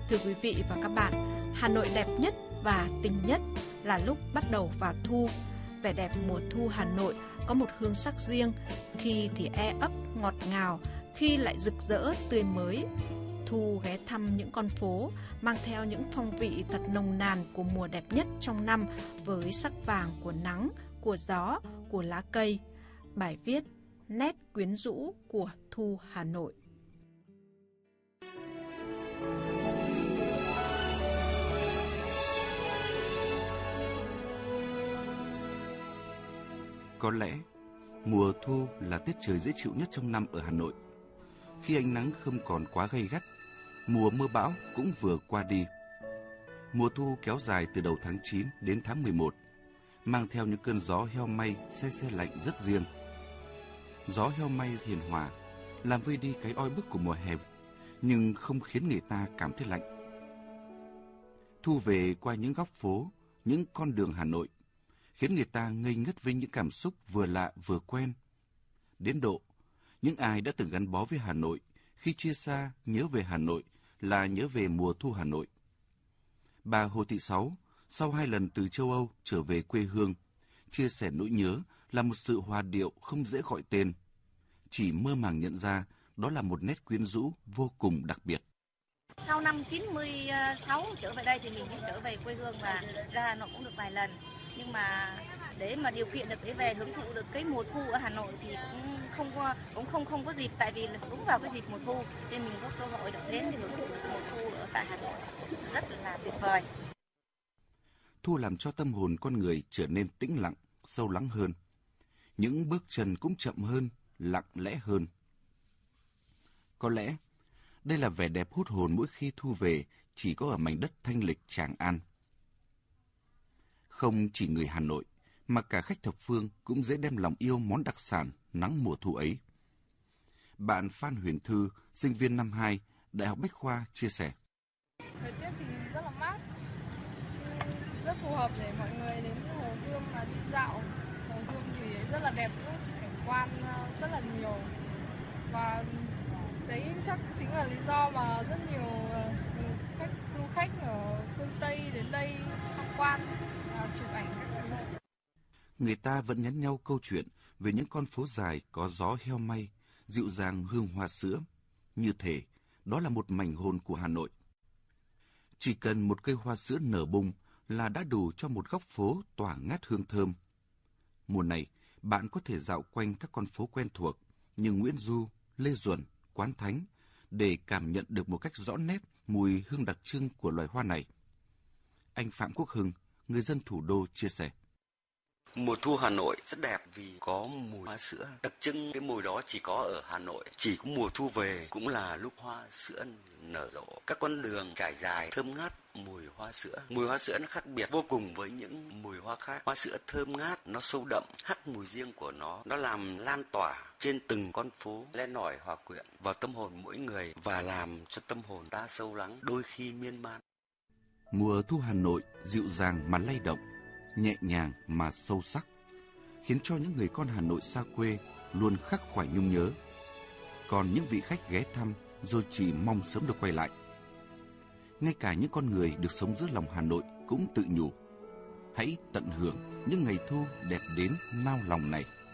Thưa quý vị và các bạn, Hà Nội đẹp nhất và tinh nhất là lúc bắt đầu vào thu. Vẻ đẹp mùa thu Hà Nội có một hương sắc riêng, khi thì ấp ngọt ngào, khi lại rực rỡ tươi mới. Thu ghé thăm những con phố mang theo những phong vị thật nồng nàn của mùa đẹp nhất trong năm, với sắc vàng của nắng, của gió, của lá cây. Bài viết Nét quyến rũ của thu Hà Nội. Có lẽ mùa thu là tiết trời dễ chịu nhất trong năm ở Hà Nội. Khi ánh nắng không còn quá gay gắt, mùa mưa bão cũng vừa qua đi. Mùa thu kéo dài từ đầu tháng 9 đến tháng 11, mang theo những cơn gió heo may se lạnh rất riêng. Gió heo may hiền hòa, làm vơi đi cái oi bức của mùa hè, nhưng không khiến người ta cảm thấy lạnh. Thu về qua những góc phố, những con đường Hà Nội, khiến người ta ngây ngất với những cảm xúc vừa lạ vừa quen. Đến độ, những ai đã từng gắn bó với Hà Nội, khi chia xa nhớ về Hà Nội là nhớ về mùa thu Hà Nội. Bà Hồ Thị Sáu, sau 2 lần từ châu Âu trở về quê hương, chia sẻ nỗi nhớ là một sự hòa điệu không dễ gọi tên. Chỉ mơ màng nhận ra đó là một nét quyến rũ vô cùng đặc biệt. Sau năm 96 trở về đây thì mình cũng trở về quê hương và ra Hà Nội cũng được vài lần. Nhưng mà để mà điều kiện được để về hưởng thụ được cái mùa thu ở Hà Nội thì cũng không có dịp, tại vì đúng vào cái dịp mùa thu nên mình có cơ hội được đến để hưởng thụ được mùa thu ở tại Hà Nội rất là tuyệt vời. Thu làm cho tâm hồn con người trở nên tĩnh lặng, sâu lắng hơn. Những bước chân cũng chậm hơn, lặng lẽ hơn. Có lẽ đây là vẻ đẹp hút hồn mỗi khi thu về chỉ có ở mảnh đất thanh lịch Tràng An. Không chỉ người Hà Nội, mà cả khách thập phương cũng dễ đem lòng yêu món đặc sản nắng mùa thu ấy. Bạn Phan Huyền Thư, sinh viên năm 2, Đại học Bách Khoa chia sẻ. Thời tiết thì rất là mát, rất phù hợp để mọi người đến Hồ Gươm mà đi dạo. Hồ Gươm thì rất là đẹp, cảnh quan rất là nhiều. Và đấy chắc chính là lý do mà rất nhiều du khách ở phương Tây đến đây tham quan, chụp ảnh các thứ. Người ta vẫn nhắn nhau câu chuyện về những con phố dài có gió heo may, dịu dàng hương hoa sữa. Như thể đó là một mảnh hồn của Hà Nội. Chỉ cần một cây hoa sữa nở bung là đã đủ cho một góc phố tỏa ngát hương thơm. Mùa này, bạn có thể dạo quanh các con phố quen thuộc như Nguyễn Du, Lê Duẩn, Quán Thánh để cảm nhận được một cách rõ nét mùi hương đặc trưng của loài hoa này. Anh Phạm Quốc Hưng, người dân thủ đô chia sẻ. Mùa thu Hà Nội rất đẹp vì có mùi hoa sữa. Đặc trưng cái mùi đó chỉ có ở Hà Nội. Chỉ có mùa thu về cũng là lúc hoa sữa nở rộ. Các con đường trải dài thơm ngát mùi hoa sữa. Mùi hoa sữa nó khác biệt vô cùng với những mùi hoa khác. Hoa sữa thơm ngát, nó sâu đậm, hắt mùi riêng của nó. Nó làm lan tỏa trên từng con phố, len lỏi hòa quyện vào tâm hồn mỗi người và làm cho tâm hồn ta sâu lắng, đôi khi miên man. Mùa thu Hà Nội dịu dàng mà lay động, nhẹ nhàng mà sâu sắc, khiến cho những người con Hà Nội xa quê luôn khắc khoải nhung nhớ. Còn những vị khách ghé thăm rồi chỉ mong sớm được quay lại. Ngay cả những con người được sống giữa lòng Hà Nội cũng tự nhủ, hãy tận hưởng những ngày thu đẹp đến nao lòng này.